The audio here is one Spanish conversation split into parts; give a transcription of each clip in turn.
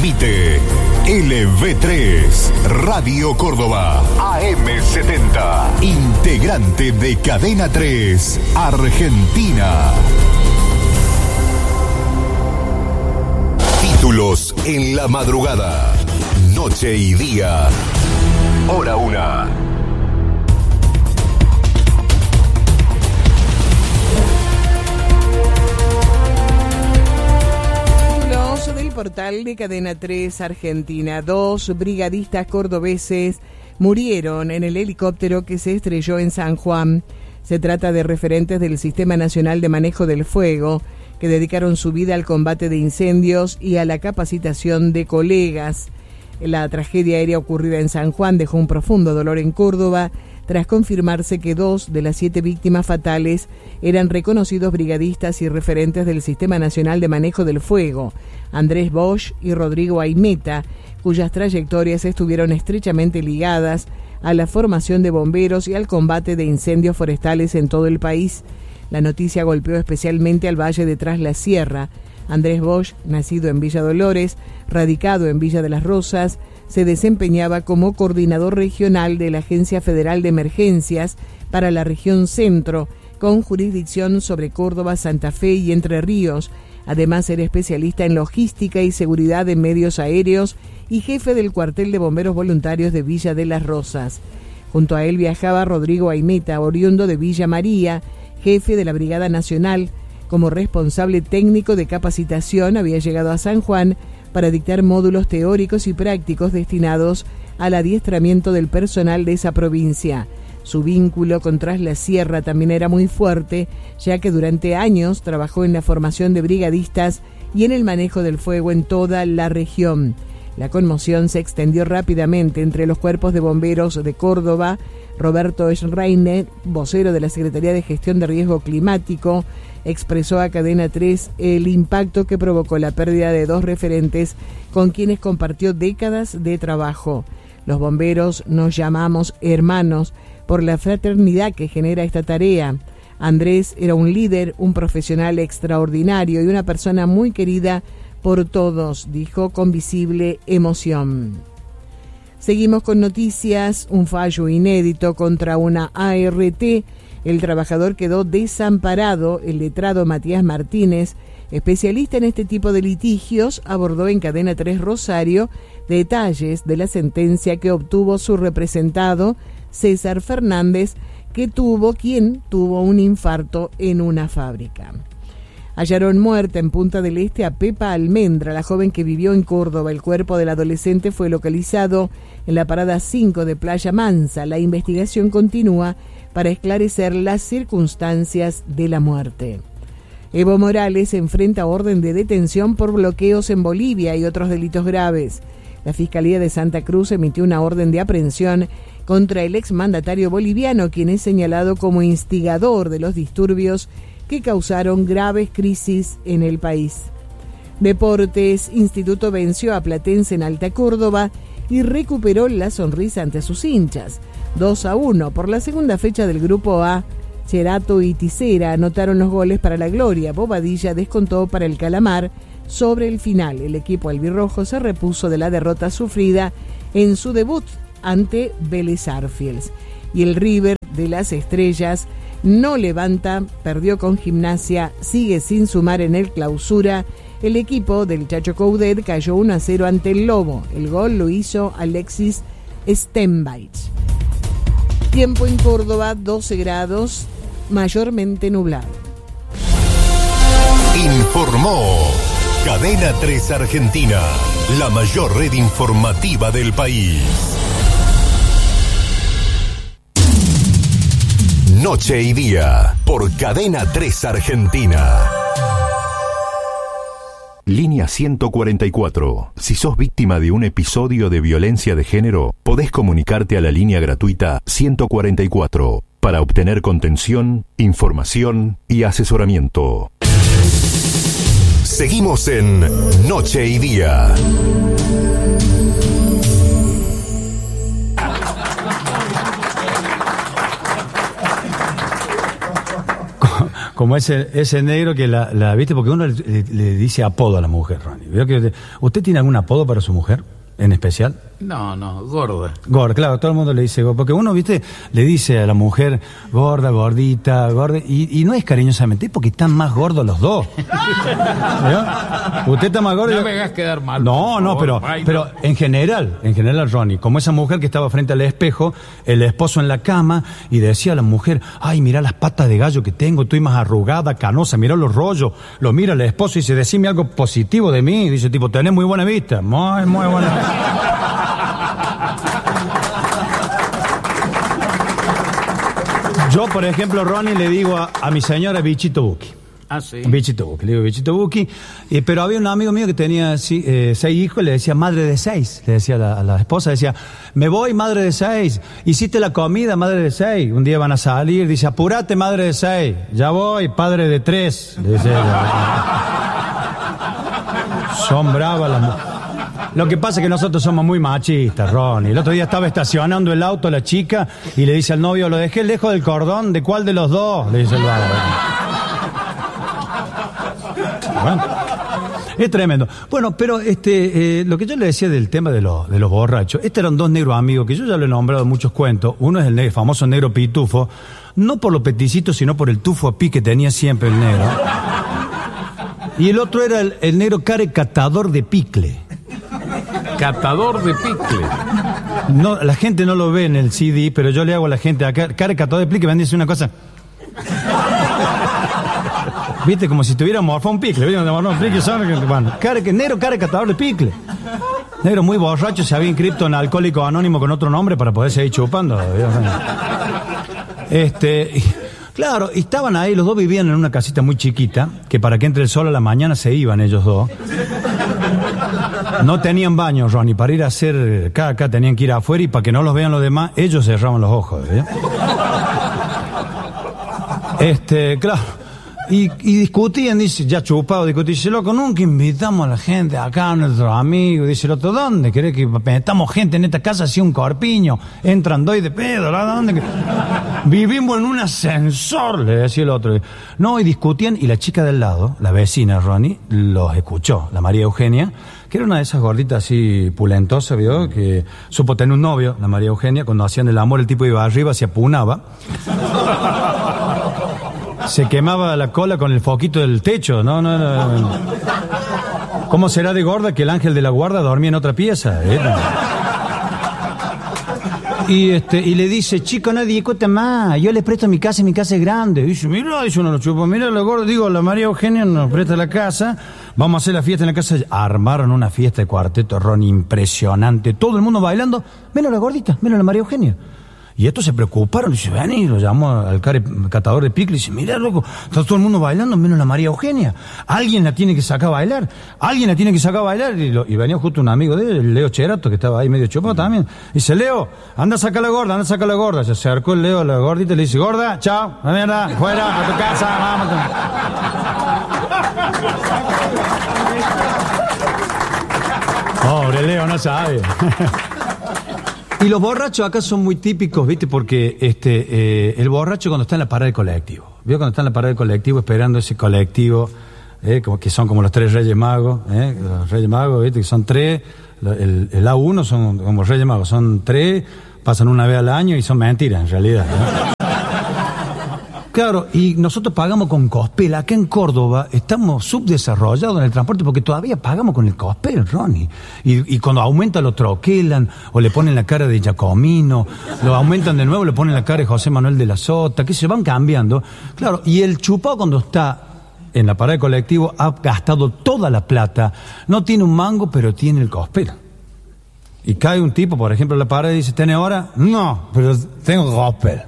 Transmite LV3 Radio Córdoba AM70, integrante de Cadena 3 Argentina. Títulos en la madrugada, noche y día, hora 1. Del portal de Cadena 3 Argentina. 2 brigadistas cordobeses murieron en el helicóptero que se estrelló en San Juan. Se trata de referentes del Sistema Nacional de Manejo del Fuego que dedicaron su vida al combate de incendios y a la capacitación de colegas. La tragedia aérea ocurrida en San Juan dejó un profundo dolor en Córdoba tras confirmarse que 2 de las 7 víctimas fatales eran reconocidos brigadistas y referentes del Sistema Nacional de Manejo del Fuego, Andrés Bosch y Rodrigo Aimeta, cuyas trayectorias estuvieron estrechamente ligadas a la formación de bomberos y al combate de incendios forestales en todo el país. La noticia golpeó especialmente al Valle de Tras la Sierra. Andrés Bosch, nacido en Villa Dolores, radicado en Villa de las Rosas, se desempeñaba como coordinador regional de la Agencia Federal de Emergencias para la región centro, con jurisdicción sobre Córdoba, Santa Fe y Entre Ríos. Además, era especialista en logística y seguridad en medios aéreos y jefe del cuartel de bomberos voluntarios de Villa de las Rosas. Junto a él viajaba Rodrigo Aimeta, oriundo de Villa María, jefe de la Brigada Nacional. Como responsable técnico de capacitación, había llegado a San Juan para dictar módulos teóricos y prácticos destinados al adiestramiento del personal de esa provincia. Su vínculo con Tras la Sierra también era muy fuerte, ya que durante años trabajó en la formación de brigadistas y en el manejo del fuego en toda la región. La conmoción se extendió rápidamente entre los cuerpos de bomberos de Córdoba. Roberto Schreiner, vocero de la Secretaría de Gestión de Riesgo Climático, expresó a Cadena 3 el impacto que provocó la pérdida de 2 referentes con quienes compartió décadas de trabajo. Los bomberos nos llamamos hermanos por la fraternidad que genera esta tarea. Andrés era un líder, un profesional extraordinario y una persona muy querida por todos, dijo con visible emoción. Seguimos con noticias. Un fallo inédito contra una ART. El trabajador quedó desamparado. El letrado Matías Martínez, especialista en este tipo de litigios, abordó en Cadena 3 Rosario detalles de la sentencia que obtuvo su representado, César Fernández, quien tuvo un infarto en una fábrica. Hallaron muerta en Punta del Este a Pepa Almendra, la joven que vivió en Córdoba. El cuerpo del adolescente fue localizado en la parada 5 de Playa Mansa. La investigación continúa para esclarecer las circunstancias de la muerte. Evo Morales enfrenta orden de detención por bloqueos en Bolivia y otros delitos graves. La Fiscalía de Santa Cruz emitió una orden de aprehensión contra el exmandatario boliviano, quien es señalado como instigador de los disturbios que causaron graves crisis en el país. Deportes. Instituto venció a Platense en Alta Córdoba y recuperó la sonrisa ante sus hinchas. 2-1 por la segunda fecha del Grupo A. Cherato y Tisera anotaron los goles para la gloria. Bobadilla descontó para el Calamar sobre el final. El equipo albirrojo se repuso de la derrota sufrida en su debut ante Vélez Arfiels. Y el River de las Estrellas no levanta, perdió con Gimnasia, sigue sin sumar en el Clausura. El equipo del Chacho Coudet cayó 1-0 ante el Lobo. El gol lo hizo Alexis Stenbach. Tiempo en Córdoba, 12 grados, mayormente nublado. Informó Cadena 3 Argentina, la mayor red informativa del país. Noche y día, por Cadena 3 Argentina. Línea 144. Si sos víctima de un episodio de violencia de género, podés comunicarte a la línea gratuita 144 para obtener contención, información y asesoramiento. Seguimos en Noche y Día. como ese negro que la viste, porque uno le dice apodo a la mujer, Ronnie. ¿Veo que usted tiene algún apodo para su mujer en especial? No, gorda. Gorda, claro, todo el mundo le dice gorda, porque uno, viste, le dice a la mujer gorda, gordita, gorda, y no es cariñosamente, es porque están más gordos los dos. ¿Vio? Usted está más gordo. No me hagas quedar mal. No, pero en general, Ronnie, como esa mujer que estaba frente al espejo, el esposo en la cama, y decía a la mujer, ay, mira las patas de gallo que tengo, estoy más arrugada, canosa, mira los rollos, lo mira el esposo y dice, decime algo positivo de mí, dice tipo, tenés muy buena vista, muy buena vista. Yo, por ejemplo, Ronnie, le digo a mi señora Bichito Buki. Ah, sí. Bichito Buki, le digo Bichito Buki. Pero había un amigo mío que tenía 6 hijos, le decía madre de 6. Le decía a la esposa, decía, me voy, madre de 6. Hiciste la comida, madre de 6. Un día van a salir, dice, apúrate, madre de 6. Ya voy, padre de 3. Le decía son bravas las mujeres. Lo que pasa es que nosotros somos muy machistas, Ronnie. El otro día estaba estacionando el auto la chica y le dice al novio, lo dejé lejos del cordón, ¿de cuál de los dos? Le dice el bárbaro. Bueno, es tremendo. Bueno, pero lo que yo le decía del tema de los borrachos, eran 2 negros amigos que yo ya lo he nombrado en muchos cuentos. Uno es el famoso negro pitufo, no por los peticitos, sino por el tufo a pi que tenía siempre el negro. Y el otro era el negro care catador de picle. Catador de picle. No, la gente no lo ve en el CD, pero yo le hago a la gente acá, cara catador de picle, me dice una cosa. Viste, como si tuviera morfado un picle, ¿viste? Bueno, negro cara catador de picle. Negro muy borracho, se había inscrito en Alcohólico Anónimo con otro nombre para poder seguir chupando. Claro, y estaban ahí, los dos vivían en una casita muy chiquita, que para que entre el sol a la mañana se iban ellos dos. No tenían baño, Ronnie, para ir a hacer caca tenían que ir afuera y para que no los vean los demás, ellos cerraban los ojos, ¿eh? Claro, y discutían, dice, ya chupado, dice, loco, nunca invitamos a la gente acá, a nuestros amigos, dice el otro, ¿dónde querés que metamos gente en esta casa así un corpiño? Entran 2 de pedo, ¿dónde? Vivimos en un ascensor, le decía el otro. No, y discutían, y la chica del lado, la vecina Ronnie, los escuchó, la María Eugenia, que era una de esas gorditas así pulentosas, ¿vio? Que supo tener un novio, la María Eugenia, cuando hacían el amor el tipo iba arriba, se apunaba. Se quemaba la cola con el foquito del techo, no. ¿Cómo será de gorda que el ángel de la guarda dormía en otra pieza? Y le dice, chico, no discute más, yo les presto mi casa y mi casa es grande. Y dice, mira, dice uno, lo chupa, mira la gorda, digo, la María Eugenia nos presta la casa, vamos a hacer la fiesta en la casa. Armaron una fiesta de cuarteto, Ron, impresionante, todo el mundo bailando, menos la gordita, menos la María Eugenia. Y estos se preocuparon, dice, ven, y lo llamó al catador de picle, y dice, mira, loco, está todo el mundo bailando, menos la María Eugenia. Alguien la tiene que sacar a bailar, y venía justo un amigo de él, el Leo Cherato, que estaba ahí medio chupado también. Dice, Leo, anda a sacar la gorda, Se acercó el Leo a la gordita y le dice, gorda, chao, la mierda, fuera, a tu casa, vamos. Pobre Leo, no sabe. Y los borrachos acá son muy típicos, ¿viste? Porque el borracho cuando está en la parada del colectivo, ¿vio? Cuando está en la parada del colectivo esperando ese colectivo, como que son como los 3 Reyes Magos, los Reyes Magos, ¿viste? Que son 3, el A1 son como Reyes Magos, son 3, pasan una vez al año y son mentiras en realidad, ¿no? Claro, y nosotros pagamos con Cospel. Acá en Córdoba estamos subdesarrollados en el transporte porque todavía pagamos con el Cospel, Ronnie. Y cuando aumenta lo troquelan o le ponen la cara de Giacomino, lo aumentan de nuevo, le ponen la cara de José Manuel de la Sota, que se van cambiando. Claro, y el chupado cuando está en la parada de colectivo ha gastado toda la plata. No tiene un mango, pero tiene el Cospel. Y cae un tipo, por ejemplo, en la parada y dice, ¿tiene hora? No, pero tengo Cospel.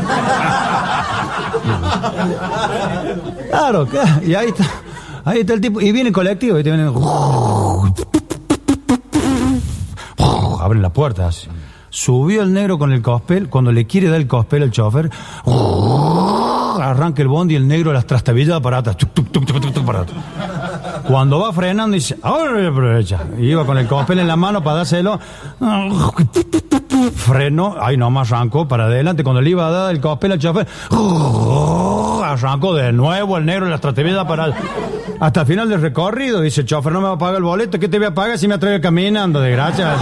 Claro, y ahí está el tipo, y viene el colectivo, y te vienen, abren la puerta, así. Subió el negro con el Cospel, cuando le quiere dar el Cospel al chofer, arranca el bondi y el negro las trastabilladas para atrás, para atrás. Cuando va frenando dice, ahora aprovecha. Y iba con el Cospel en la mano para dárselo, frenó, ahí nomás arrancó para adelante, cuando le iba a dar el Cospel al chofer, arrancó de nuevo el negro en la estrategia para hasta el final del recorrido. Dice el chofer, no me va a pagar el boleto. ¿Qué te voy a pagar si me atreve caminando? De gracias.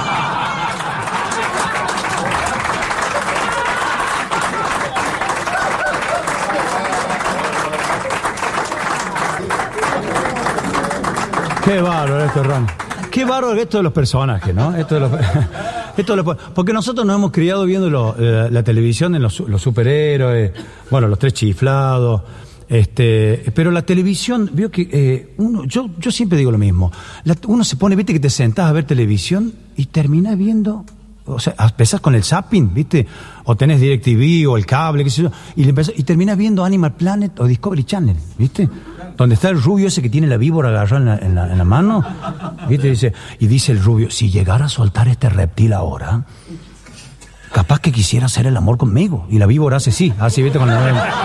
Qué bárbaro esto, Ron. Qué bárbaro esto de los personajes, ¿no? Porque nosotros nos hemos criado viendo la televisión en los superhéroes, bueno, los tres chiflados, pero la televisión, veo que yo siempre digo lo mismo. Uno se pone, viste, que te sentás a ver televisión y terminás viendo. O sea, empezás con el zapping, ¿viste? O tenés DirecTV o el cable, qué sé yo, y terminás viendo Animal Planet o Discovery Channel, ¿viste? Donde está el rubio ese que tiene la víbora agarrada en la mano, ¿viste? Dice el rubio, si llegara a soltar este reptil ahora, capaz que quisiera hacer el amor conmigo. Y la víbora hace sí, así, ¿viste? Con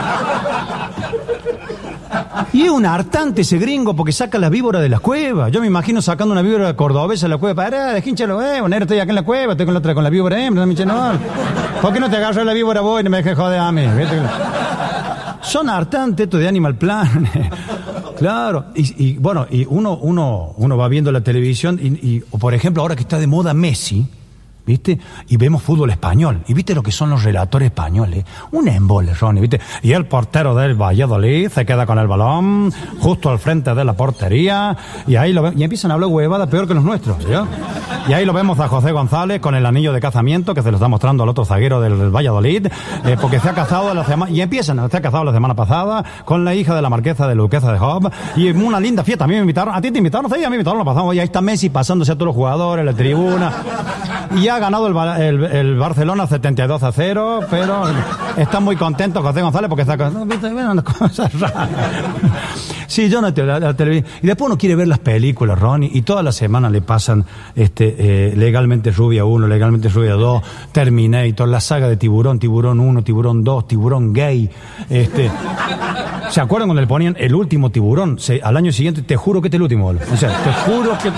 Y es un hartante ese gringo porque saca la víbora de la cueva. Yo me imagino sacando una víbora cordobesa de la cueva. Para, dejínchalo, negro, estoy acá en la cueva, estoy con la víbora hembra, no. ¿Por qué no te agarras la víbora vos y no me dejes joder a mí? ¿Viste? Son hartantes estos de Animal Planet. Claro. Y bueno, y uno va viendo la televisión o por ejemplo, ahora que está de moda Messi, ¿viste? Y vemos fútbol español. ¿Y viste lo que son los relatores españoles? Un embole, Ronnie, ¿viste? Y el portero del Valladolid se queda con el balón justo al frente de la portería y ahí y empiezan a hablar huevada peor que los nuestros, ¿ya? Y ahí lo vemos a José González con el anillo de casamiento que se lo está mostrando al otro zaguero del Valladolid, porque se ha casado se ha casado la semana pasada con la hija de la marquesa de Luquesa de Job y una linda fiesta. A mí me invitaron, a ti te invitaron, sí, a mí me invitaron, lo pasamos y ahí está Messi pasándose a todos los jugadores, la tribuna. Y ya ha ganado el Barcelona 72-0, pero está muy contento José González porque está viendo unas cosas raras. Sí, yo no la televisión. Y después uno quiere ver las películas, Ronnie, y toda la semana le pasan Legalmente Rubia 1, Legalmente Rubia 2, Terminator, la saga de Tiburón, Tiburón 1, Tiburón 2, Tiburón Gay. ¿Se acuerdan cuando le ponían el último Tiburón? Al año siguiente, te juro que este es el último. O sea, te juro que...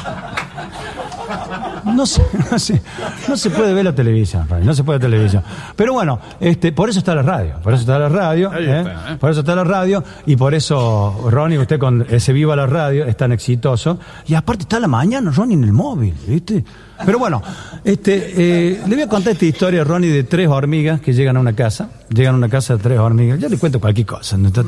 No se puede ver la televisión, no se puede televisión. Pero bueno, por eso está la radio, por eso está la radio, y por eso, Ronnie, usted con ese Viva la Radio es tan exitoso, y aparte está a la mañana, Ronnie, en el móvil, ¿viste? Pero bueno, le voy a contar esta historia, Ronnie, de 3 hormigas que llegan a una casa de 3 hormigas, yo le cuento cualquier cosa, ¿no?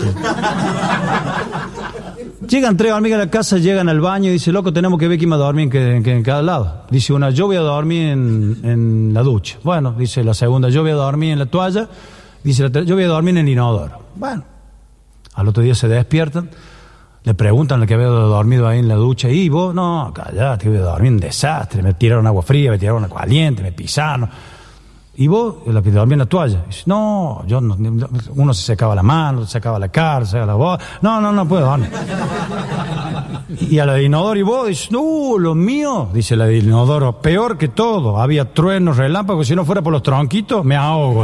Llegan 3 hormigas a la casa, llegan al baño y dice, loco, tenemos que ver quién va a dormir en cada lado. Dice una, yo voy a dormir en la ducha. Bueno, dice la segunda, yo voy a dormir en la toalla. Dice la tercera, yo voy a dormir en el inodoro. Bueno, al otro día se despiertan, le preguntan al que había dormido ahí en la ducha, y vos, no, callate, voy a dormir en desastre, me tiraron agua fría, me tiraron agua caliente, me pisaron. Y vos, la que dormía en la toalla. Dice, no, yo no, uno se secaba la mano, se secaba la cara, se secaba la voz. No puedo dormir. Y a la de inodoro, y vos, dice, no, lo mío, dice la de inodoro, peor que todo. Había truenos, relámpagos, si no fuera por los tronquitos, me ahogo.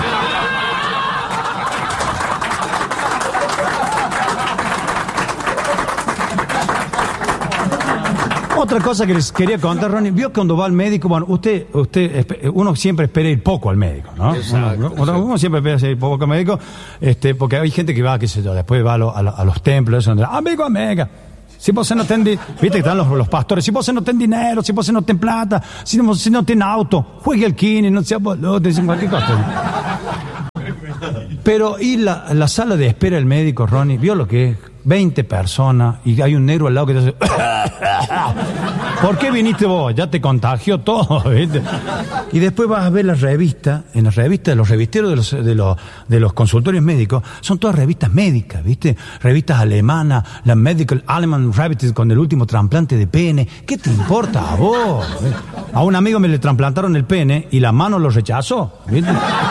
Otra cosa que les quería contar, Ronnie, vio cuando va al médico, bueno, uno siempre espera ir poco al médico, ¿no? Uno siempre espera ir poco al médico, porque hay gente que va, qué sé yo, después va a los templos, donde, amiga, si vos no tenés, viste que están los pastores, si vos no tenés dinero, si vos no tenés plata, si no tenés auto, juegue al kine, no seas boludo, te dicen cualquier cosa. Pero ir la sala de espera del médico, Ronnie, vio lo que es 20 personas y hay un negro al lado que te hace ¿por qué viniste vos? Ya te contagió todo, ¿viste? Y después vas a ver las revistas, en las revistas de los revisteros de los consultorios médicos, son todas revistas médicas, ¿viste? Revistas alemanas, la Medical Alemán Revista con el último trasplante de pene. ¿Qué te importa a vos? A un amigo me le trasplantaron el pene y la mano lo rechazó, ¿viste?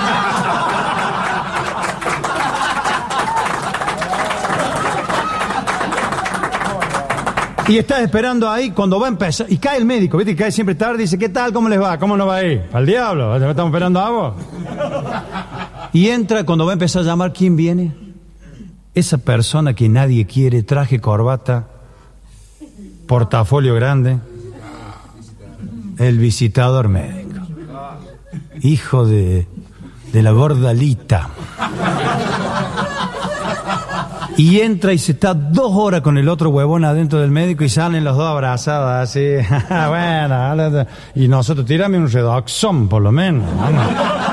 Y estás esperando ahí cuando va a empezar. Y cae el médico, ¿viste? Y cae siempre tarde y dice, ¿qué tal? ¿Cómo les va? ¿Cómo no va a ir? ¿Al diablo? ¿Estamos esperando a vos? Y entra cuando va a empezar a llamar, ¿quién viene? Esa persona que nadie quiere, traje, corbata, portafolio grande. El visitador médico. Hijo de la gordalita. Y entra y se está 2 horas con el otro huevón adentro del médico y salen los dos abrazados así. Bueno, y nosotros, tírame un redoxón por lo menos. Vamos.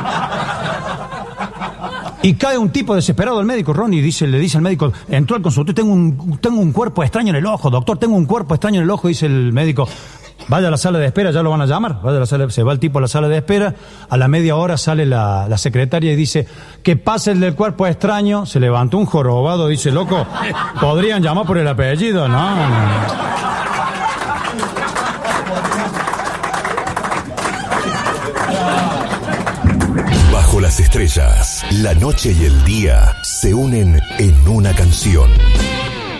Y cae un tipo desesperado al médico, Ronnie, le dice al médico, entró al consultorio, tengo un cuerpo extraño en el ojo, doctor, tengo un cuerpo extraño en el ojo, dice el médico. Vaya a la sala de espera, ya lo van a llamar. Se va el tipo a la sala de espera. A la media hora sale la secretaria y dice, que pase el del cuerpo extraño. Se levantó un jorobado, dice, loco, podrían llamar por el apellido, ¿no? Bajo las estrellas, la noche y el día se unen en una canción.